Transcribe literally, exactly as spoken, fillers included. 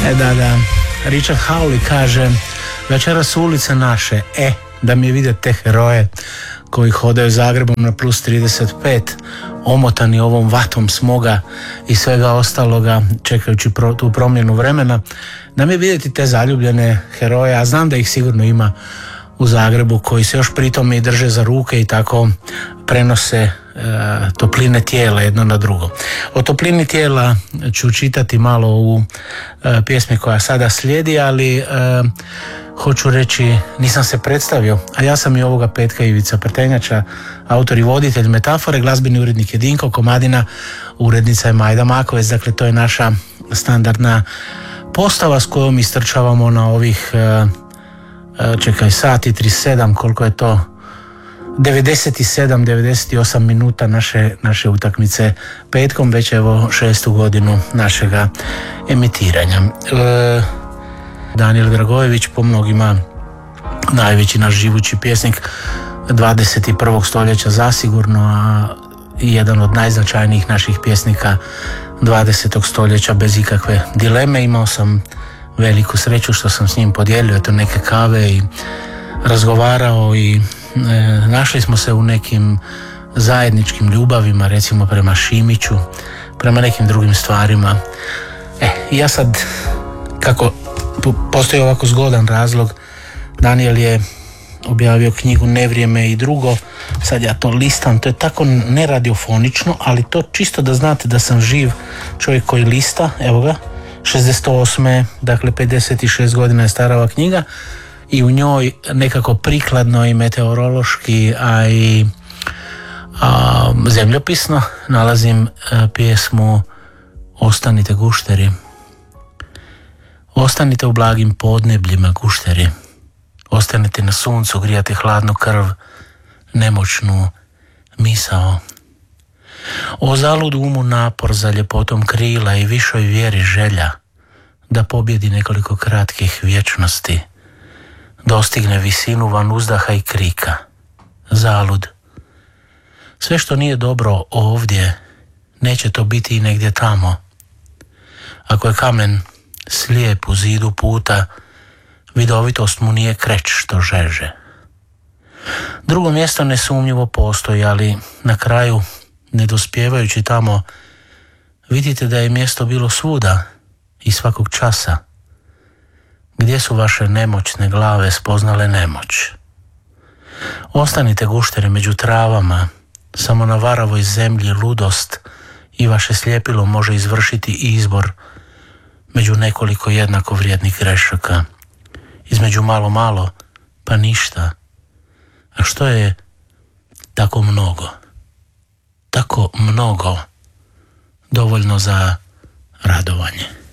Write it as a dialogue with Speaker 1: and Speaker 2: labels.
Speaker 1: E da, da, Richard Hawley kaže: večeras su ulice naše, e, da mi vidite te heroje koji hodaju Zagrebom na plus trideset pet, omotani ovom vatom smoga i svega ostaloga, čekajući pro, tu promjenu vremena, da mi vidjeti te zaljubljene heroje, a znam da ih sigurno ima u Zagrebu, koji se još pritom i drže za ruke i tako prenose e, topline tijela jedno na drugo. O toplini tijela ću čitati malo u e, pjesmi koja sada slijedi, ali e, hoću reći, nisam se predstavio, a ja sam i ovoga petka Ivica Prtenjača, autor i voditelj Metafore, glazbeni urednik je Dinko Komadina, urednica je Majda Makovec. Dakle, to je naša standardna postava s kojom istrčavamo na ovih e, čekaj, sati trideset sedam, koliko je to, devedeset sedam devedeset osam minuta naše, naše utakmice petkom, već evo šestu godinu našega emitiranja. E, Daniel Dragojević, po mnogima najveći naš živući pjesnik dvadeset prvog stoljeća zasigurno, a jedan od najznačajnijih naših pjesnika dvadesetog stoljeća bez ikakve dileme. Imao sam veliku sreću što sam s njim podijelio eto neke kave i razgovarao i e, našli smo se u nekim zajedničkim ljubavima, recimo prema Šimiću, prema nekim drugim stvarima. E, ja sad, kako postoji ovako zgodan razlog, Daniel je objavio knjigu Nevrijeme i drugo, sad ja to listam, to je tako neradiofonično, ali to čisto da znate da sam živ čovjek koji lista, evo ga, šezdeset osme dakle pedeset šest godina je stara ova knjiga i u njoj nekako prikladno i meteorološki, a i a, zemljopisno nalazim a, pjesmu Ostanite gušteri. Ostanite u blagim podnebljima gušteri. Ostanite na suncu, grijate hladnu krv, nemoćnu misao. O zalud umu napor za ljepotom krila i višoj vjeri želja da pobjedi nekoliko kratkih vječnosti, dostigne visinu van uzdaha i krika. Zalud. Sve što nije dobro ovdje, neće to biti i negdje tamo. Ako je kamen slijep u zidu puta, vidovitost mu nije kreć što žeže. Drugo mjesto nesumnjivo postoji, ali na kraju, ne dospijevajući tamo, vidite da je mjesto bilo svuda i svakog časa. Gdje su vaše nemoćne glave spoznale nemoć? Ostanite gušteri među travama, samo na varavoj zemlji ludost i vaše sljepilo može izvršiti izbor među nekoliko jednako vrijednih grešaka, između malo malo pa ništa. A što je tako mnogo? Tako mnogo dovoljno za radovanje.